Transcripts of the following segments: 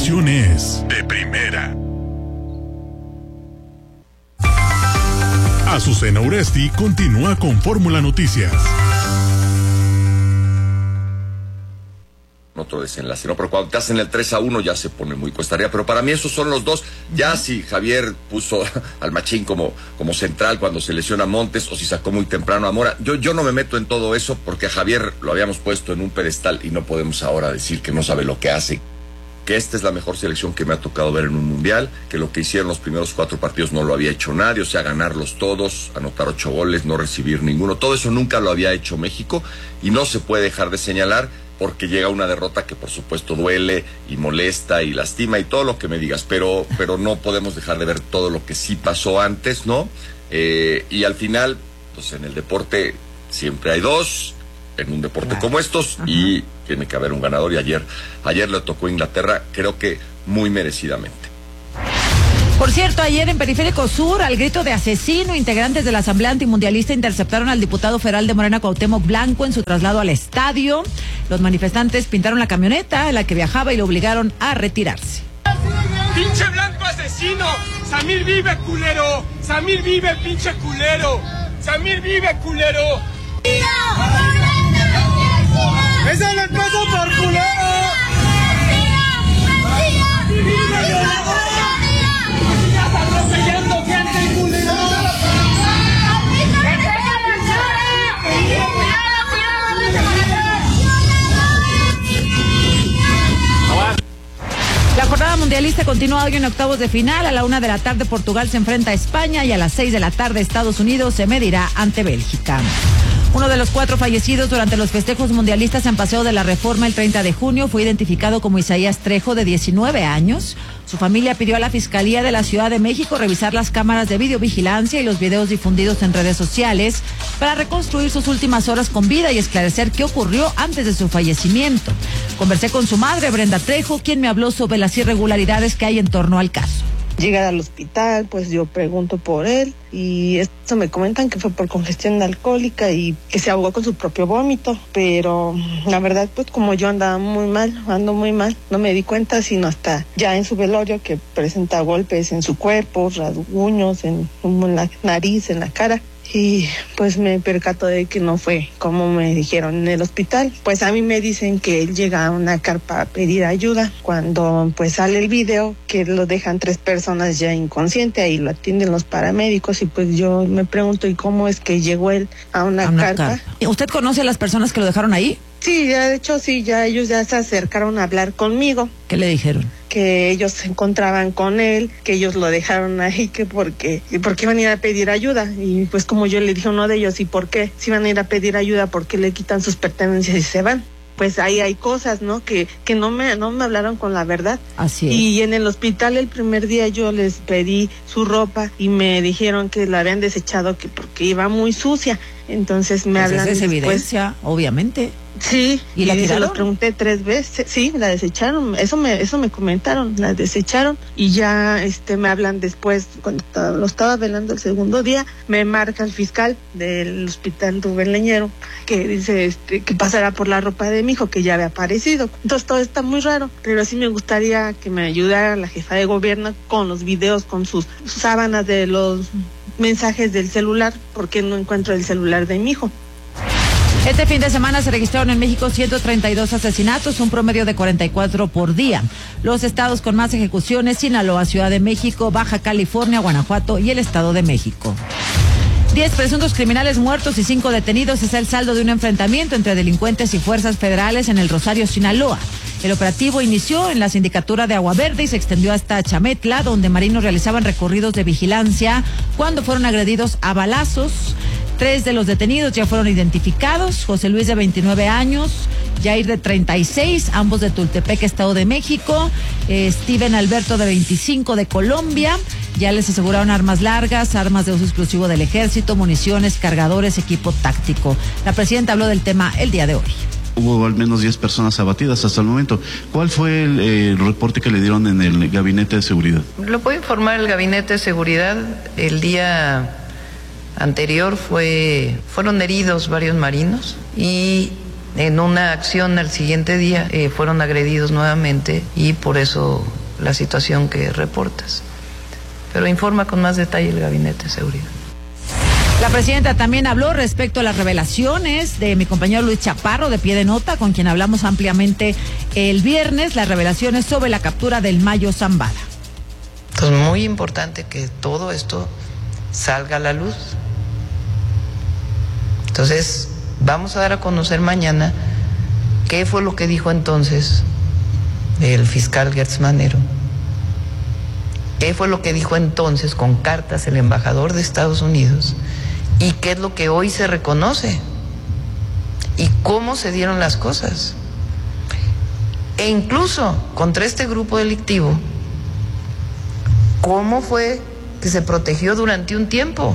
información es de primera. Azucena Uresti continúa con Fórmula Noticias. Otro desenlace, ¿no? Pero cuando te hacen el 3-1 ya se pone muy cuesta arriba, pero para mí esos son los dos. Ya si Javier puso al Machín como central cuando se lesiona a Montes, o si sacó muy temprano a Mora, yo no me meto en todo eso, porque a Javier lo habíamos puesto en un pedestal y no podemos ahora decir que no sabe lo que hace. Que esta es la mejor selección que me ha tocado ver en un mundial, que lo que hicieron los primeros 4 partidos no lo había hecho nadie, o sea, ganarlos todos, anotar 8 goles, no recibir ninguno, todo eso nunca lo había hecho México, y no se puede dejar de señalar, porque llega una derrota que por supuesto duele y molesta y lastima y todo lo que me digas, pero no podemos dejar de ver todo lo que sí pasó antes, ¿no? Y al final, pues en el deporte siempre hay dos, en un deporte como estos, y tiene que haber un ganador, y ayer le tocó a Inglaterra, creo que muy merecidamente. Por cierto, ayer en Periférico Sur, al grito de asesino, integrantes de la Asamblea Antimundialista interceptaron al diputado federal de Morena, Cuauhtémoc Blanco, en su traslado al estadio. Los manifestantes pintaron la camioneta en la que viajaba y lo obligaron a retirarse. ¡Pinche Blanco asesino! ¡Samir vive, culero! ¡Samir vive, pinche culero! ¡Samir vive, culero! ¡Ese le pasa por culero! ¡Atropellando gente, culero! La jornada mundialista continúa hoy en octavos de final. A la 1 de la tarde Portugal se enfrenta a España y a las 6 de la tarde Estados Unidos se medirá ante Bélgica. Uno de los 4 fallecidos durante los festejos mundialistas en Paseo de la Reforma el 30 de junio fue identificado como Isaías Trejo, de 19 años. Su familia pidió a la Fiscalía de la Ciudad de México revisar las cámaras de videovigilancia y los videos difundidos en redes sociales para reconstruir sus últimas horas con vida y esclarecer qué ocurrió antes de su fallecimiento. Conversé con su madre, Brenda Trejo, quien me habló sobre las irregularidades que hay en torno al caso. Llegar al hospital, pues yo pregunto por él y esto me comentan que fue por congestión alcohólica y que se ahogó con su propio vómito, pero la verdad pues como yo ando muy mal, no me di cuenta sino hasta ya en su velorio, que presenta golpes en su cuerpo, rasguños en la nariz, en la cara. Y pues me percato de que no fue como me dijeron en el hospital. Pues a mí me dicen que él llega a una carpa a pedir ayuda. Cuando pues sale el video que lo dejan 3 personas ya inconsciente, ahí lo atienden los paramédicos y pues yo me pregunto ¿y cómo es que llegó él a una carpa? ¿Usted conoce a las personas que lo dejaron ahí? Sí, de hecho sí, ya ellos ya se acercaron a hablar conmigo. ¿Qué le dijeron? Que ellos se encontraban con él, que ellos lo dejaron ahí, que porque iban a ir a pedir ayuda. Y pues como yo le dije a uno de ellos, ¿y por qué? Si van a ir a pedir ayuda, ¿por qué le quitan sus pertenencias y se van? Pues ahí hay cosas, ¿no? Que no me hablaron con la verdad. Así es. Y en el hospital el primer día yo les pedí su ropa y me dijeron que la habían desechado que porque iba muy sucia. Entonces me hablan después. Esa es después, evidencia, obviamente. Sí, ¿Y la tiraron? Se los pregunté 3 veces, sí, la desecharon, eso me comentaron, la desecharon y ya me hablan después, cuando lo estaba velando el segundo día, me marca el fiscal del hospital Rubén Leñero, que dice que pasará por la ropa de mi hijo, que ya había aparecido. Entonces todo está muy raro, pero sí me gustaría que me ayudara la jefa de gobierno con los videos, con sus sábanas de los mensajes del celular, porque no encuentro el celular de mi hijo. Este fin de semana se registraron en México 132 asesinatos, un promedio de 44 por día. Los estados con más ejecuciones: Sinaloa, Ciudad de México, Baja California, Guanajuato y el Estado de México. 10 presuntos criminales muertos y 5 detenidos es el saldo de un enfrentamiento entre delincuentes y fuerzas federales en el Rosario, Sinaloa. El operativo inició en la sindicatura de Agua Verde y se extendió hasta Chametla, donde marinos realizaban recorridos de vigilancia cuando fueron agredidos a balazos. 3 de los detenidos ya fueron identificados: José Luis, de 29 años, Jair, de 36, ambos de Tultepec, Estado de México, Steven Alberto, de 25, de Colombia. Ya les aseguraron armas largas, armas de uso exclusivo del ejército, municiones, cargadores, equipo táctico. La presidenta habló del tema el día de hoy. Hubo al menos 10 personas abatidas hasta el momento. ¿Cuál fue el reporte que le dieron en el Gabinete de Seguridad? Lo puede informar el Gabinete de Seguridad. El día anterior fueron heridos varios marinos y en una acción al siguiente día fueron agredidos nuevamente y por eso la situación que reportas. Pero informa con más detalle el Gabinete de Seguridad. La presidenta también habló respecto a las revelaciones de mi compañero Luis Chaparro de Pie de Nota, con quien hablamos ampliamente el viernes, las revelaciones sobre la captura del Mayo Zambada. Entonces, muy importante que todo esto salga a la luz. Entonces, vamos a dar a conocer mañana qué fue lo que dijo entonces el fiscal Gertz Manero. ¿Qué fue lo que dijo entonces con cartas el embajador de Estados Unidos? ¿Y qué es lo que hoy se reconoce? ¿Y cómo se dieron las cosas? E incluso contra este grupo delictivo, ¿cómo fue que se protegió durante un tiempo?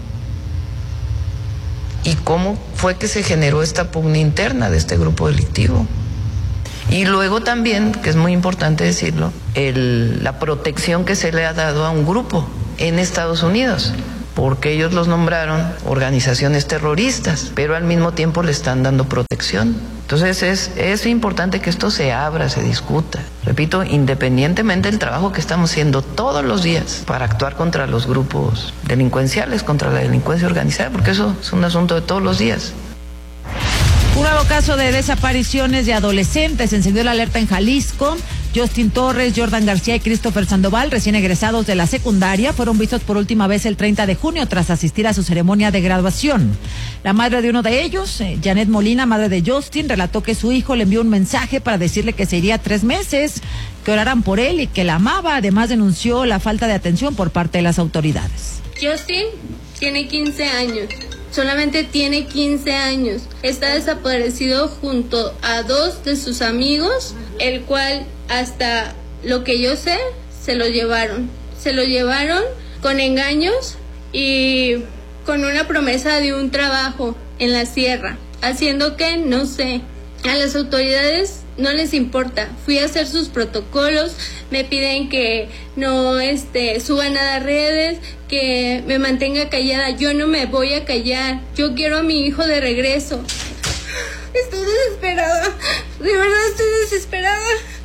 ¿Y cómo fue que se generó esta pugna interna de este grupo delictivo? Y luego también, que es muy importante decirlo, la protección que se le ha dado a un grupo en Estados Unidos, porque ellos los nombraron organizaciones terroristas, pero al mismo tiempo le están dando protección. Entonces es importante que esto se abra, se discuta. Repito, independientemente del trabajo que estamos haciendo todos los días para actuar contra los grupos delincuenciales, contra la delincuencia organizada, porque eso es un asunto de todos los días. Un nuevo caso de desapariciones de adolescentes. Encendió la alerta en Jalisco. Justin Torres, Jordan García y Christopher Sandoval, recién egresados de la secundaria, fueron vistos por última vez el 30 de junio tras asistir a su ceremonia de graduación. La madre de uno de ellos, Janet Molina, madre de Justin, relató que su hijo le envió un mensaje para decirle que se iría 3 meses, que oraran por él y que la amaba. Además, denunció la falta de atención por parte de las autoridades. Justin tiene 15 años. Solamente tiene 15 años. Está desaparecido junto a 2 de sus amigos, el cual, hasta lo que yo sé, se lo llevaron. Se lo llevaron con engaños y con una promesa de un trabajo en la sierra, haciendo que, no sé, a las autoridades no les importa. Fui a hacer sus protocolos, me piden que no suba nada a redes, que me mantenga callada. Yo no me voy a callar, yo quiero a mi hijo de regreso. Estoy desesperada, de verdad estoy desesperada.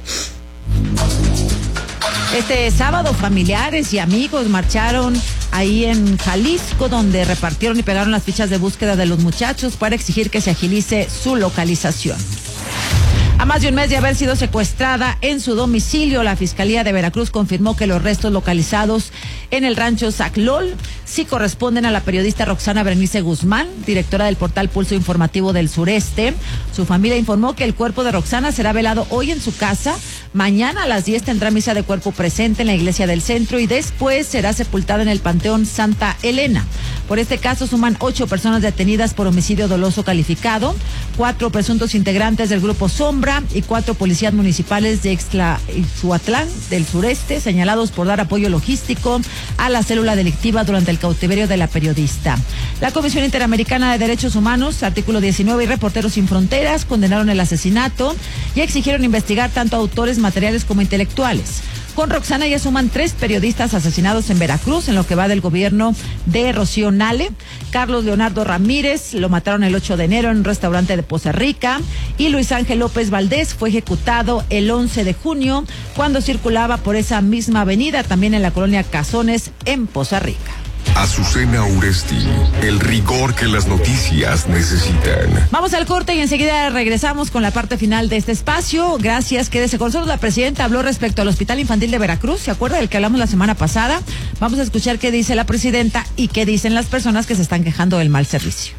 Este sábado, familiares y amigos marcharon ahí en Jalisco, donde repartieron y pegaron las fichas de búsqueda de los muchachos para exigir que se agilice su localización. A más de un mes de haber sido secuestrada en su domicilio, la Fiscalía de Veracruz confirmó que los restos localizados en el rancho Zaclol sí corresponden a la periodista Roxana Berenice Guzmán, directora del portal Pulso Informativo del Sureste. Su familia informó que el cuerpo de Roxana será velado hoy en su casa. Mañana a las 10 tendrá misa de cuerpo presente en la iglesia del centro y después será sepultada en el Panteón Santa Elena. Por este caso suman 8 personas detenidas por homicidio doloso calificado, 4 presuntos integrantes del grupo Sombra y 4 policías municipales de Ixhuatlán del Sureste, señalados por dar apoyo logístico a la célula delictiva durante el cautiverio de la periodista. La Comisión Interamericana de Derechos Humanos, artículo 19 y Reporteros Sin Fronteras condenaron el asesinato y exigieron investigar tanto autores materiales como intelectuales. Con Roxana ya suman 3 periodistas asesinados en Veracruz en lo que va del gobierno de Rocío Nale. Carlos Leonardo Ramírez lo mataron el 8 de enero en un restaurante de Poza Rica y Luis Ángel López Valdés fue ejecutado el 11 de junio cuando circulaba por esa misma avenida, también en la colonia Cazones en Poza Rica. Azucena Uresti, el rigor que las noticias necesitan. Vamos al corte y enseguida regresamos con la parte final de este espacio. Gracias, quédese con nosotros. La presidenta habló respecto al Hospital Infantil de Veracruz. ¿Se acuerda del que hablamos la semana pasada? Vamos a escuchar qué dice la presidenta y qué dicen las personas que se están quejando del mal servicio.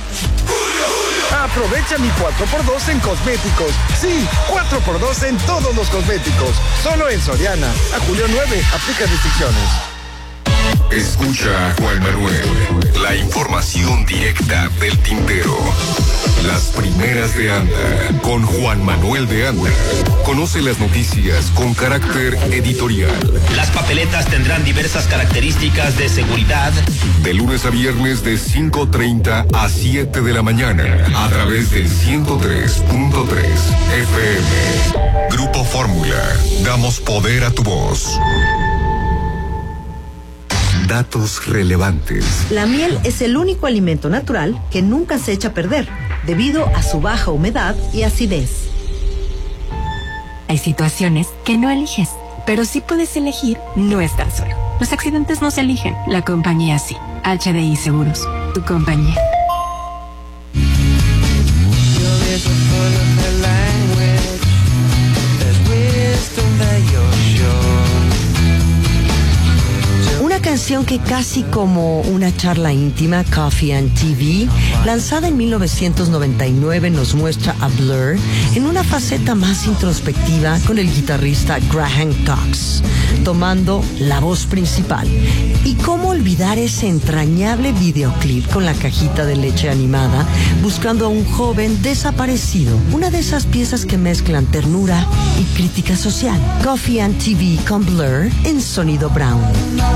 Aprovecha mi 4x2 en cosméticos. Sí, 4x2 en todos los cosméticos. Solo en Soriana. A julio 9, aplica restricciones. Escucha a Juan Manuel, la información directa del tintero. Las primeras de Anda, con Juan Manuel de Anda. Conoce las noticias con carácter editorial. Las papeletas tendrán diversas características de seguridad. De lunes a viernes de 5:30 a 7 de la mañana, a través del 103.3 FM. Grupo Fórmula, damos poder a tu voz. Datos relevantes. La miel es el único alimento natural que nunca se echa a perder, debido a su baja humedad y acidez. Hay situaciones que no eliges, Pero si puedes elegir, no estás solo. Los accidentes no se eligen, la compañía sí. HDI Seguros, tu compañía. Una canción que casi como una charla íntima, Coffee and TV, lanzada en 1999, nos muestra a Blur en una faceta más introspectiva con el guitarrista Graham Cox, tomando la voz principal. Y cómo olvidar ese entrañable videoclip con la cajita de leche animada, buscando a un joven desaparecido. Una de esas piezas que mezclan ternura y crítica social. Coffee and TV con Blur en Sonido Brown.